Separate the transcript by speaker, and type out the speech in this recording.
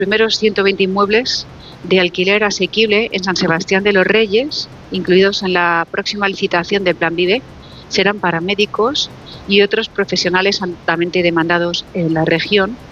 Speaker 1: primeros 120 inmuebles de alquiler asequible en San Sebastián de los Reyes, incluidos en la próxima licitación del Plan Vive, serán para médicos y otros profesionales altamente demandados en la región,